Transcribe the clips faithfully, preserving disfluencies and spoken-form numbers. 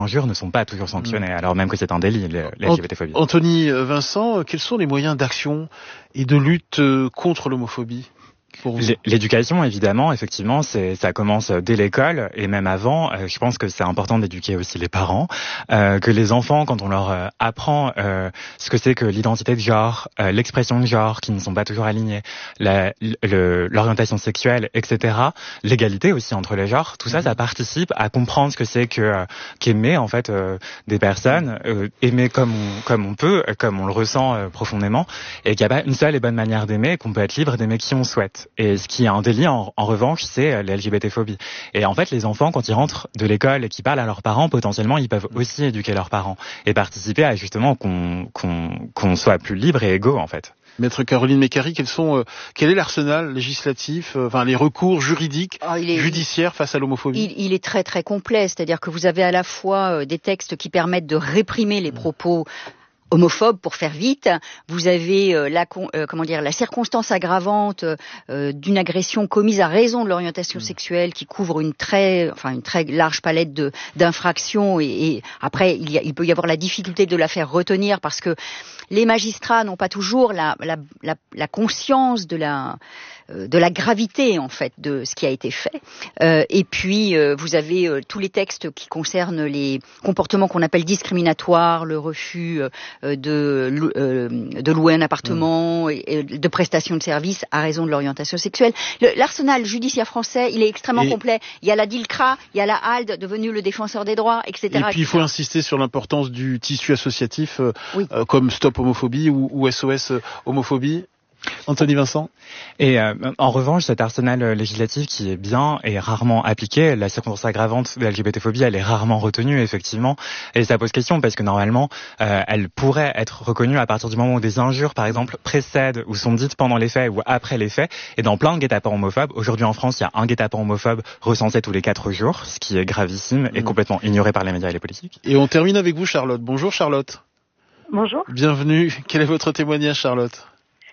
injures ne sont pas toujours sanctionnées, mmh. alors même que c'est un délit, l'L G B T-phobie. Anthony Vincent, quels sont les moyens d'action et de lutte contre l'homophobie ? L'éducation, évidemment, effectivement, c'est, ça commence dès l'école et même avant. Euh, je pense que c'est important d'éduquer aussi les parents, euh, que les enfants, quand on leur euh, apprend euh, ce que c'est que l'identité de genre, euh, l'expression de genre, qui ne sont pas toujours alignées, la, le, l'orientation sexuelle, et cetera, l'égalité aussi entre les genres, tout ça, mmh. ça participe à comprendre ce que c'est que euh, qu'aimer en fait euh, des personnes, euh, aimer comme on comme on peut, comme on le ressent euh, profondément, et qu'il n'y a pas une seule et bonne manière d'aimer, qu'on peut être libre d'aimer qui on souhaite. Et ce qui est un délit, en, en revanche, c'est l'L G B T-phobie. Et en fait, les enfants, quand ils rentrent de l'école et qu'ils parlent à leurs parents, potentiellement, ils peuvent aussi éduquer leurs parents et participer à justement qu'on, qu'on, qu'on soit plus libre et égaux, en fait. Maître Caroline Mécari, quels sont, euh, quel est l'arsenal législatif, euh, enfin les recours juridiques, oh, est, judiciaires face à l'homophobie ? il, il est très très complet, c'est-à-dire que vous avez à la fois euh, des textes qui permettent de réprimer les propos homophobe, pour faire vite. Vous avez euh, la euh, comment dire la circonstance aggravante euh, d'une agression commise à raison de l'orientation mmh. sexuelle, qui couvre une très enfin une très large palette de d'infractions, et, et après il, y a, il peut y avoir la difficulté de la faire retenir parce que les magistrats n'ont pas toujours la la la, la conscience de la de la gravité en fait de ce qui a été fait. Euh, et puis euh, vous avez euh, tous les textes qui concernent les comportements qu'on appelle discriminatoires, le refus euh, de euh, de louer un appartement, mmh. et, et de prestations de services à raison de l'orientation sexuelle. Le, l'arsenal judiciaire français, il est extrêmement et complet. Il y a la DILCRA, il y a la H A L D, devenu le défenseur des droits, et cetera. Et puis il faut insister sur l'importance du tissu associatif, euh, oui. euh, comme Stop Homophobie ou, ou S O S Homophobie. Anthony Vincent. Et euh, en revanche, cet arsenal législatif qui est bien et rarement appliqué, la circonstance aggravante de la L G B T-phobie, elle est rarement retenue, effectivement. Et ça pose question parce que normalement, euh, elle pourrait être reconnue à partir du moment où des injures, par exemple, précèdent ou sont dites pendant les faits ou après les faits. Et dans plein de guet-apens homophobes, aujourd'hui en France, il y a un guet-apens homophobe recensé tous les quatre jours, ce qui est gravissime et mmh. complètement ignoré par les médias et les politiques. Et on termine avec vous, Charlotte. Bonjour, Charlotte. Bonjour. Bienvenue. Quel est votre témoignage, Charlotte ?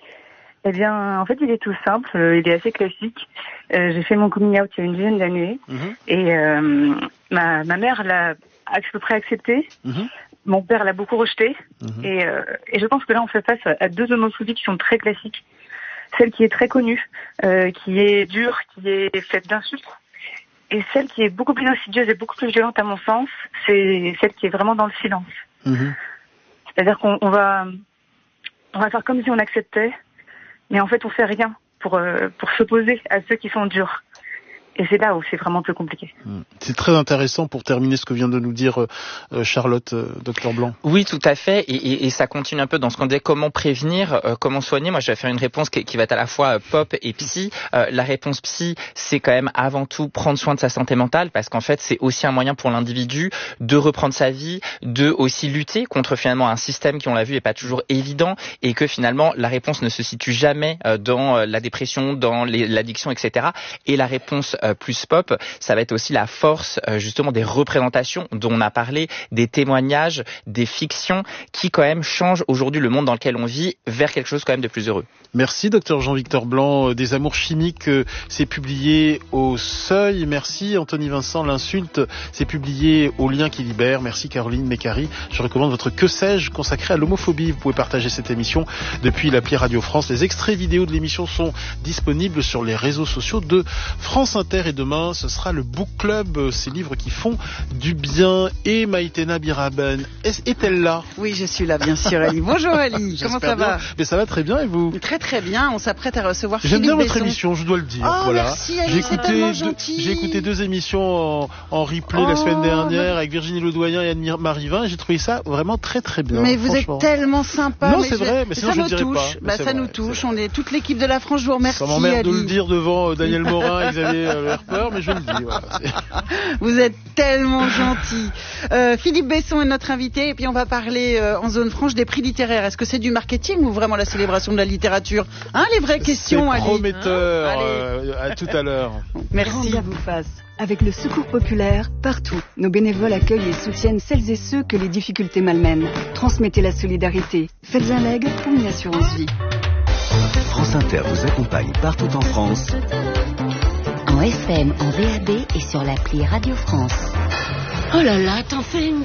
Eh bien, en fait, il est tout simple, il est assez classique. Euh, j'ai fait mon coming out il y a une dizaine d'années, mmh. et euh, ma, ma mère l'a à peu près accepté. Mmh. Mon père l'a beaucoup rejeté, mmh. et, euh, et je pense que là, on fait face à, à deux homophobies qui sont très classiques. Celle qui est très connue, euh, qui est dure, qui est faite d'insultes, et celle qui est beaucoup plus insidieuse et beaucoup plus violente à mon sens, c'est celle qui est vraiment dans le silence. Mmh. C'est-à-dire qu'on on va, on va faire comme si on acceptait, mais en fait, on fait rien pour euh, pour s'opposer à ceux qui sont durs. Et c'est là où c'est vraiment plus compliqué. C'est très intéressant pour terminer ce que vient de nous dire euh, Charlotte, euh, docteur Blanc. Oui, tout à fait. Et, et, et ça continue un peu dans ce qu'on disait, comment prévenir, euh, comment soigner. Moi, je vais faire une réponse qui, qui va être à la fois euh, pop et psy. Euh, la réponse psy, c'est quand même avant tout prendre soin de sa santé mentale, parce qu'en fait, c'est aussi un moyen pour l'individu de reprendre sa vie, de aussi lutter contre finalement un système qui, on l'a vu, est pas toujours évident, et que finalement, la réponse ne se situe jamais euh, dans euh, la dépression, dans les, l'addiction, et cetera. Et la réponse euh, plus pop, ça va être aussi la force euh, justement des représentations dont on a parlé, des témoignages, des fictions qui quand même changent aujourd'hui le monde dans lequel on vit vers quelque chose quand même de plus heureux. Merci docteur Jean-Victor Blanc. Des amours chimiques, euh, c'est publié au Seuil. Merci Anthony Vincent. L'insulte, c'est publié au Lien qui libère. Merci Caroline Mécari. Je recommande votre Que sais-je consacré à l'homophobie. Vous pouvez partager cette émission depuis l'appli Radio France. Les extraits vidéo de l'émission sont disponibles sur les réseaux sociaux de France Inter. Et demain, ce sera le Book Club, ces livres qui font du bien. Et Maïtena Biraben, est-elle là ? Oui, je suis là, bien sûr, Ali. Bonjour Ali, comment ça va ? Mais ça va très bien, et vous ? Très très bien, on s'apprête à recevoir J'aime Philippe bien votre Besson. émission, je dois le dire. Oh, voilà. Merci Ali, j'ai c'est écouté tellement deux, gentil. J'ai écouté deux émissions en, en replay oh, la semaine dernière avec Virginie Ledoyen et Anne-Marie Vin, et j'ai trouvé ça vraiment très très bien. Mais vous êtes tellement sympa. Non, mais c'est je... vrai, mais sinon ça je ne nous dirais touche. pas. Bah, ça vrai, nous touche, on est toute l'équipe de la France, je vous remercie. Ça m'emmerde Ali. de le dire devant Daniel Morin et Xavier Lerpeur, mais je le dis. Voilà. Vous êtes tellement gentil. Euh, Philippe Besson est notre invité, et puis on va parler euh, en zone franche des prix littéraires. Est-ce que c'est du marketing ou vraiment la célébration de la littérature ? Hein, les vraies questions, c'est Ali. Prometteur. Hein euh, à tout à l'heure. Merci. Grand vous fasse. Avec le Secours populaire, partout, nos bénévoles accueillent et soutiennent celles et ceux que les difficultés malmènent. Transmettez la solidarité. Faites un leg ou une assurance vie. France Inter vous accompagne partout en France. En F M, en V A B et sur l'appli Radio France. Oh là là, t'en fais une